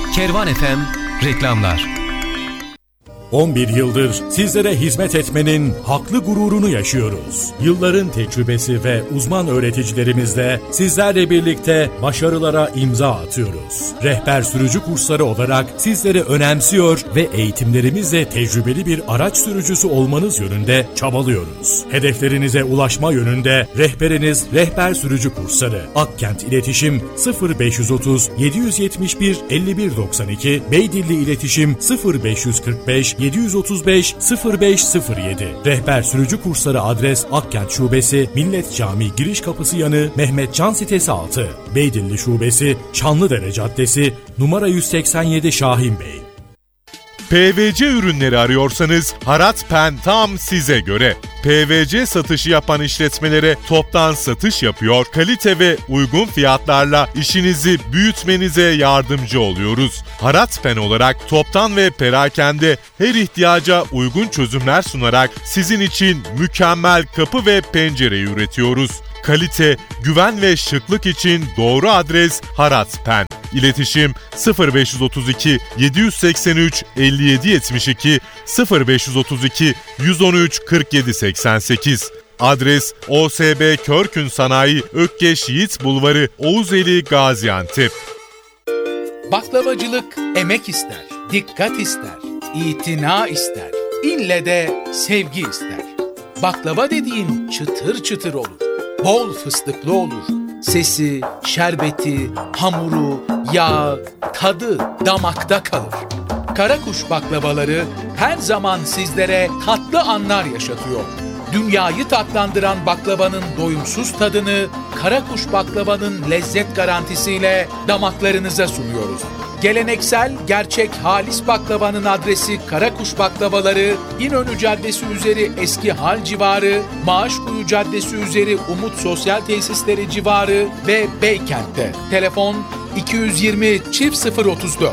Kervan FM reklamlar. 11 yıldır sizlere hizmet etmenin haklı gururunu yaşıyoruz. Yılların tecrübesi ve uzman öğreticilerimizle sizlerle birlikte başarılara imza atıyoruz. Rehber sürücü kursları olarak sizleri önemsiyor ve eğitimlerimizle tecrübeli bir araç sürücüsü olmanız yönünde çabalıyoruz. Hedeflerinize ulaşma yönünde rehberiniz Rehber Sürücü Kursları. Akkent İletişim 0530 771 5192, Beydilli İletişim 0545 735 0507. Rehber Sürücü Kursları adres Akkent Şubesi, Millet Camii giriş kapısı yanı Mehmetcan sitesi 6. Beydilli Şubesi, Çanlıdere Caddesi, numara 187 Şahin Bey. PVC ürünleri arıyorsanız Harat Pen tam size göre. PVC satışı yapan işletmelere toptan satış yapıyor, kalite ve uygun fiyatlarla işinizi büyütmenize yardımcı oluyoruz. Harat Pen olarak toptan ve perakende her ihtiyaca uygun çözümler sunarak sizin için mükemmel kapı ve pencere üretiyoruz. Kalite, güven ve şıklık için doğru adres Harat Pen. İletişim 0532 783 57 72 0532 113 47 88. Adres OSB Körkün Sanayi Ökkeş Yiğit Bulvarı, Oğuzeli, Gaziantep. Baklavacılık emek ister, dikkat ister, itina ister, ille de sevgi ister. Baklava dediğin çıtır çıtır olur, bol fıstıklı olur. Sesi, şerbeti, hamuru, yağı, tadı damakta kalır. Karakuş baklavaları her zaman sizlere tatlı anlar yaşatıyor. Dünyayı tatlandıran baklavanın doyumsuz tadını Karakuş baklavanın lezzet garantisiyle damaklarınıza sunuyoruz. Geleneksel, gerçek, halis baklavanın adresi Karakuş Baklavaları, İnönü Caddesi üzeri Eski Hal civarı, Maaşkuyu Caddesi üzeri Umut Sosyal Tesisleri civarı ve Beykent'te. Telefon 220 034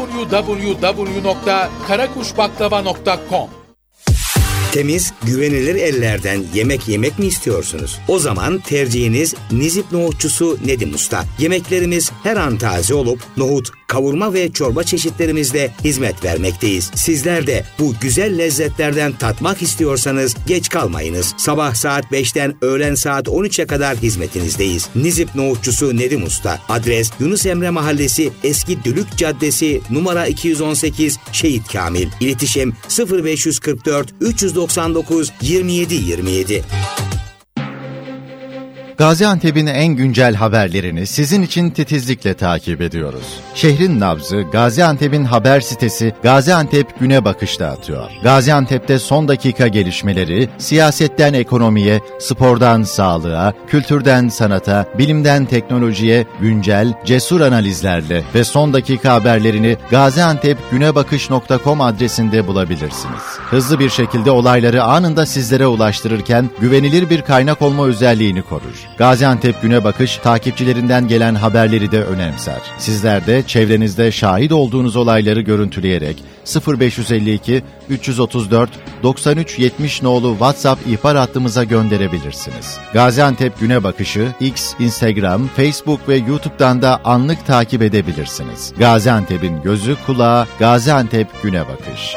www.karakuşbaklava.com. Temiz, güvenilir ellerden yemek yemek mi istiyorsunuz? O zaman tercihiniz Nizip Nohutçusu Nedim Usta. Yemeklerimiz her an taze olup nohut, kavurma ve çorba çeşitlerimizle hizmet vermekteyiz. Sizler de bu güzel lezzetlerden tatmak istiyorsanız geç kalmayınız. Sabah saat 5'ten öğlen saat 13'e kadar hizmetinizdeyiz. Nizip Nohutçusu Nedim Usta. Adres Yunus Emre Mahallesi, Eski Dülük Caddesi, numara 218 Şehit Kamil. İletişim 0544 399 27 27. Gaziantep'in en güncel haberlerini sizin için titizlikle takip ediyoruz. Şehrin nabzı Gaziantep'in haber sitesi Gaziantep Güne Bakış'ta atıyor. Gaziantep'te son dakika gelişmeleri, siyasetten ekonomiye, spordan sağlığa, kültürden sanata, bilimden teknolojiye, güncel, cesur analizlerle ve son dakika haberlerini gaziantepgünebakış.com adresinde bulabilirsiniz. Hızlı bir şekilde olayları anında sizlere ulaştırırken güvenilir bir kaynak olma özelliğini korur. Gaziantep Güne Bakış takipçilerinden gelen haberleri de önemser. Sizler de çevrenizde şahit olduğunuz olayları görüntüleyerek 0552 334 93 70 nolu WhatsApp ihbar hattımıza gönderebilirsiniz. Gaziantep Güne Bakış'ı X, Instagram, Facebook ve YouTube'dan da anlık takip edebilirsiniz. Gaziantep'in gözü kulağı Gaziantep Güne Bakış.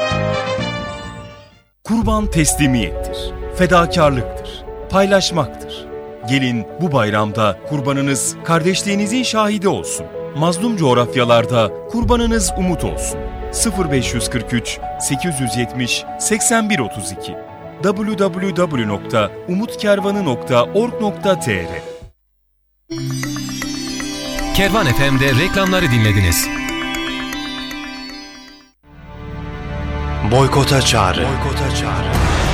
Kurban teslimiyettir, fedakarlıktır, paylaşmaktır. Gelin bu bayramda kurbanınız kardeşliğinizin şahidi olsun. Mazlum coğrafyalarda kurbanınız umut olsun. 0543 870 8132 www.umutkervanı.org.tr. Kervan FM'de reklamları dinlediniz. Boykota çağrı. Boykota çağrı.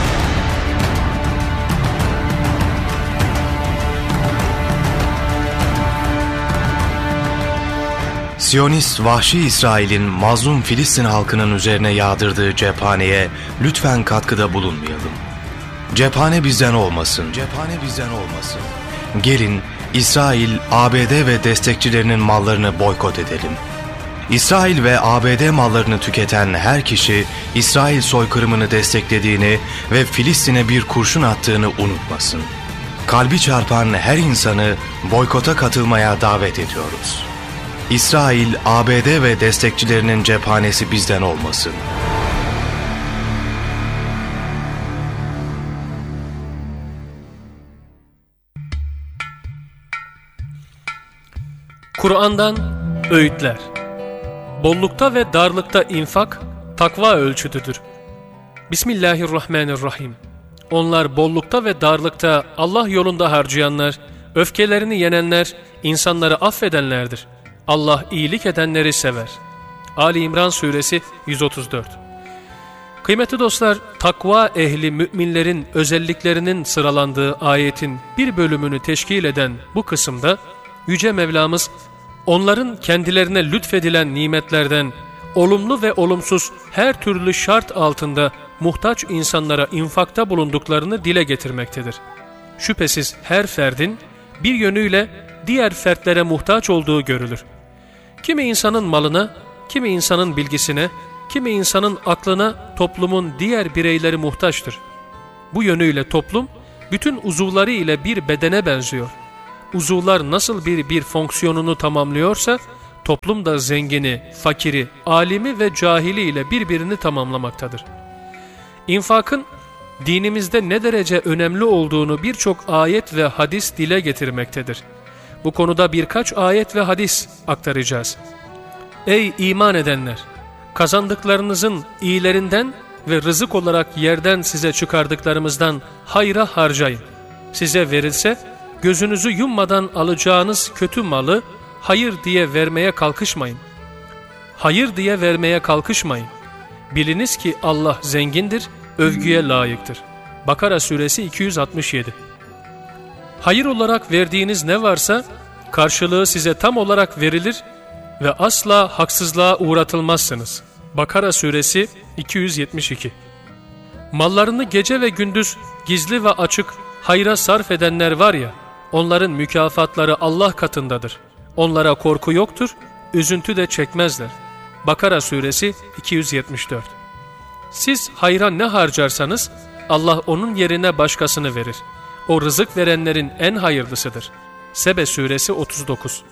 Siyonist vahşi İsrail'in mazlum Filistin halkının üzerine yağdırdığı cephaneye lütfen katkıda bulunmayalım. Cephane bizden olmasın. Cephane bizden olmasın. Gelin İsrail, ABD ve destekçilerinin mallarını boykot edelim. İsrail ve ABD mallarını tüketen her kişi İsrail soykırımını desteklediğini ve Filistin'e bir kurşun attığını unutmasın. Kalbi çarpan her insanı boykota katılmaya davet ediyoruz. İsrail, ABD ve destekçilerinin cephanesi bizden olmasın. Kur'an'dan öğütler. Bollukta ve darlıkta infak, takva ölçütüdür. Bismillahirrahmanirrahim. Onlar bollukta ve darlıkta Allah yolunda harcayanlar, öfkelerini yenenler, insanları affedenlerdir. Allah iyilik edenleri sever. Ali İmran Suresi 134. Kıymetli dostlar, takva ehli müminlerin özelliklerinin sıralandığı ayetin bir bölümünü teşkil eden bu kısımda Yüce Mevlamız, onların kendilerine lütfedilen nimetlerden olumlu ve olumsuz her türlü şart altında muhtaç insanlara infakta bulunduklarını dile getirmektedir. Şüphesiz her ferdin bir yönüyle diğer fertlere muhtaç olduğu görülür. Kimi insanın malına, kimi insanın bilgisine, kimi insanın aklına toplumun diğer bireyleri muhtaçtır. Bu yönüyle toplum bütün uzuvları ile bir bedene benziyor. Uzuvlar nasıl bir fonksiyonunu tamamlıyorsa, toplum da zengini, fakiri, alimi ve cahili ile birbirini tamamlamaktadır. İnfakın dinimizde ne derece önemli olduğunu birçok ayet ve hadis dile getirmektedir. Bu konuda birkaç ayet ve hadis aktaracağız. Ey iman edenler! Kazandıklarınızın iyilerinden ve rızık olarak yerden size çıkardıklarımızdan hayra harcayın. Size verilse, gözünüzü yummadan alacağınız kötü malı hayır diye vermeye kalkışmayın. Hayır diye vermeye kalkışmayın. Biliniz ki Allah zengindir, övgüye layıktır. Bakara Suresi 267. Hayır olarak verdiğiniz ne varsa karşılığı size tam olarak verilir ve asla haksızlığa uğratılmazsınız. Bakara Suresi 272. Mallarını gece ve gündüz gizli ve açık hayra sarf edenler var ya, onların mükafatları Allah katındadır. Onlara korku yoktur, üzüntü de çekmezler. Bakara Suresi 274. Siz hayra ne harcarsanız Allah onun yerine başkasını verir. O rızık verenlerin en hayırlısıdır. Sebe Suresi 39.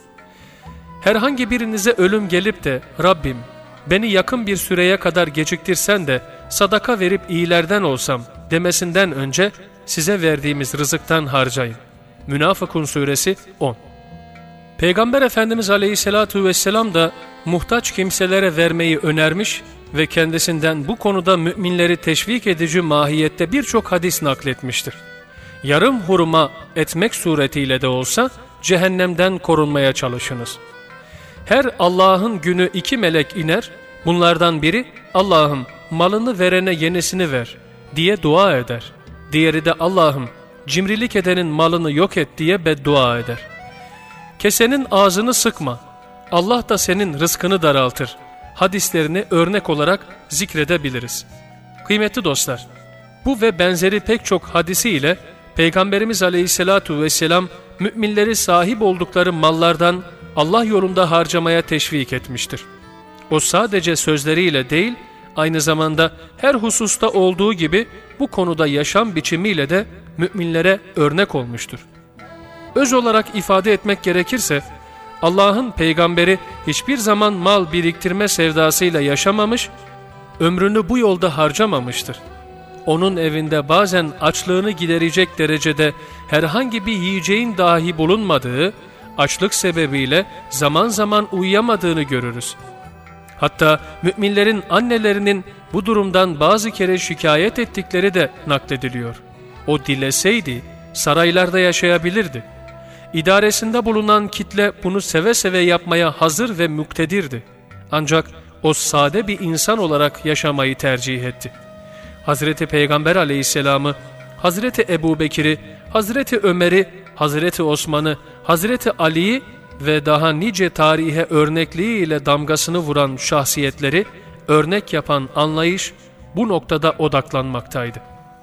Herhangi birinize ölüm gelip de Rabbim beni yakın bir süreye kadar geciktirsen de sadaka verip iyilerden olsam demesinden önce size verdiğimiz rızıktan harcayın. Münafıkun Suresi 10. Peygamber Efendimiz Aleyhisselatü Vesselam da muhtaç kimselere vermeyi önermiş ve kendisinden bu konuda müminleri teşvik edici mahiyette birçok hadis nakletmiştir. Yarım hurma etmek suretiyle de olsa cehennemden korunmaya çalışınız. Her Allah'ın günü 2 melek iner, bunlardan biri Allah'ım malını verene yenisini ver diye dua eder. Diğeri de Allah'ım cimrilik edenin malını yok et diye beddua eder. Kesenin ağzını sıkma, Allah da senin rızkını daraltır. Hadislerini örnek olarak zikredebiliriz. Kıymetli dostlar, bu ve benzeri pek çok hadisiyle Peygamberimiz Aleyhisselatü Vesselam müminleri sahip oldukları mallardan Allah yolunda harcamaya teşvik etmiştir. O sadece sözleriyle değil, aynı zamanda her hususta olduğu gibi bu konuda yaşam biçimiyle de müminlere örnek olmuştur. Öz olarak ifade etmek gerekirse, Allah'ın peygamberi hiçbir zaman mal biriktirme sevdasıyla yaşamamış, ömrünü bu yolda harcamamıştır. Onun evinde bazen açlığını giderecek derecede herhangi bir yiyeceğin dahi bulunmadığı, açlık sebebiyle zaman zaman uyuyamadığını görürüz. Hatta müminlerin annelerinin bu durumdan bazı kere şikayet ettikleri de naklediliyor. O dileseydi saraylarda yaşayabilirdi. İdaresinde bulunan kitle bunu seve seve yapmaya hazır ve muktedirdi. Ancak o sade bir insan olarak yaşamayı tercih etti. Hazreti Peygamber Aleyhisselam'ı, Hazreti Ebubekir'i, Hazreti Ömer'i, Hazreti Osman'ı, Hazreti Ali'yi ve daha nice tarihe örnekliğiyle damgasını vuran şahsiyetleri örnek yapan anlayış bu noktada odaklanmaktaydı.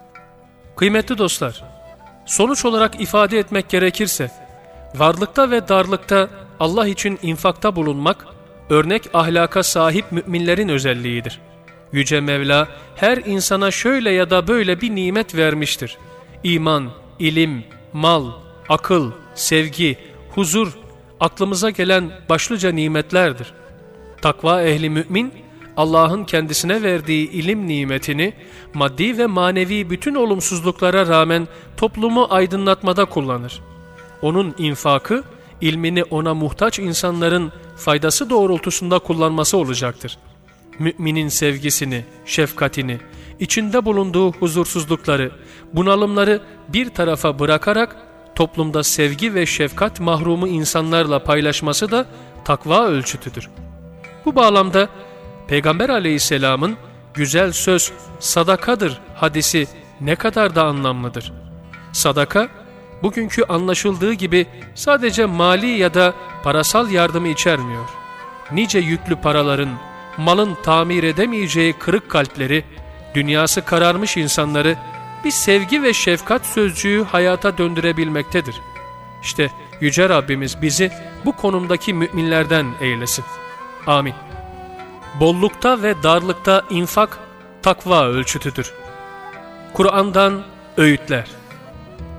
Kıymetli dostlar, sonuç olarak ifade etmek gerekirse, varlıkta ve darlıkta Allah için infakta bulunmak, örnek ahlaka sahip müminlerin özelliğidir. Yüce Mevla her insana şöyle ya da böyle bir nimet vermiştir. İman, ilim, mal, akıl, sevgi, huzur, aklımıza gelen başlıca nimetlerdir. Takva ehli mümin, Allah'ın kendisine verdiği ilim nimetini maddi ve manevi bütün olumsuzluklara rağmen toplumu aydınlatmada kullanır. Onun infakı, ilmini ona muhtaç insanların faydası doğrultusunda kullanması olacaktır. Müminin sevgisini, şefkatini, içinde bulunduğu huzursuzlukları, bunalımları bir tarafa bırakarak toplumda sevgi ve şefkat mahrumu insanlarla paylaşması da takva ölçütüdür. Bu bağlamda Peygamber Aleyhisselam'ın güzel söz sadakadır hadisi ne kadar da anlamlıdır. Sadaka, bugünkü anlaşıldığı gibi sadece mali ya da parasal yardımı içermiyor. Nice yüklü paraların, malın tamir edemeyeceği kırık kalpleri, dünyası kararmış insanları bir sevgi ve şefkat sözcüğü hayata döndürebilmektedir. İşte Yüce Rabbimiz bizi bu konumdaki müminlerden eylesin. Amin. Bollukta ve darlıkta infak takva ölçütüdür. Kur'an'dan öğütler.